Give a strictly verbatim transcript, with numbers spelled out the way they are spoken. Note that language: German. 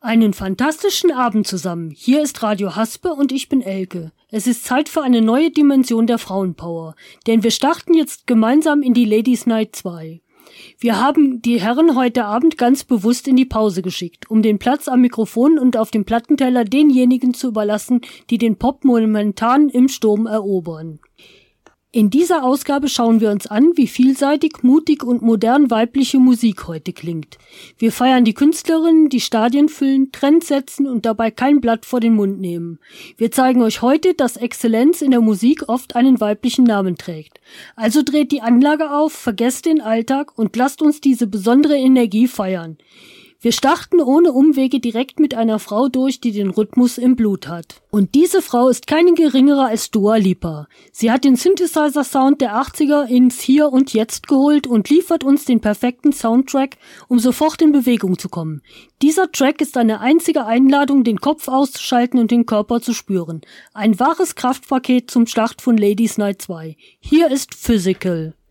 Einen fantastischen Abend zusammen. Hier ist Radio Haspe und ich bin Elke. Es ist Zeit für eine neue Dimension der Frauenpower, denn wir starten jetzt gemeinsam in die Ladies Night zwei. Wir haben die Herren heute Abend ganz bewusst in die Pause geschickt, um den Platz am Mikrofon und auf dem Plattenteller denjenigen zu überlassen, die den Pop momentan im Sturm erobern. In dieser Ausgabe schauen wir uns an, wie vielseitig, mutig und modern weibliche Musik heute klingt. Wir feiern die Künstlerinnen, die Stadien füllen, Trends setzen und dabei kein Blatt vor den Mund nehmen. Wir zeigen euch heute, dass Exzellenz in der Musik oft einen weiblichen Namen trägt. Also dreht die Anlage auf, vergesst den Alltag und lasst uns diese besondere Energie feiern. Wir starten ohne Umwege direkt mit einer Frau durch, die den Rhythmus im Blut hat. Und diese Frau ist keine geringere als Dua Lipa. Sie hat den Synthesizer-Sound der achtziger ins Hier und Jetzt geholt und liefert uns den perfekten Soundtrack, um sofort in Bewegung zu kommen. Dieser Track ist eine einzige Einladung, den Kopf auszuschalten und den Körper zu spüren. Ein wahres Kraftpaket zum Start von Ladies Night zwei. Hier ist Physical.